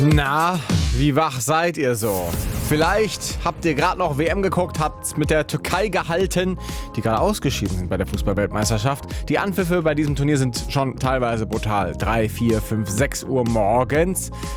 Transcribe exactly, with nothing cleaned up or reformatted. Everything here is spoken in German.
Na, wie wach seid ihr so? Vielleicht habt ihr gerade noch W M geguckt, habt's mit der Türkei gehalten, die gerade ausgeschieden sind bei der Fußball-Weltmeisterschaft. Die Anpfiffe bei diesem Turnier sind schon teilweise brutal. drei, vier, fünf, sechs Uhr morgens.